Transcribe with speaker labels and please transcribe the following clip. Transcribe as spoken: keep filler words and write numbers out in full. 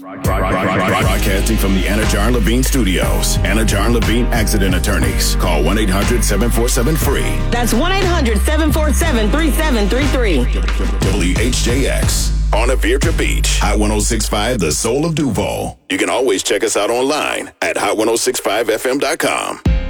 Speaker 1: Broadcasting from the Anna Jar Levine Studios. Anna Jar Levine Accident Attorneys. Call one eight hundred seven four seven free.
Speaker 2: That's one eight hundred seven four seven three seven three three.
Speaker 1: W H J X. On Virginia Beach. Hot one oh six point five, the soul of Duval. You can always check us out online at hot ten sixty-five f m dot com.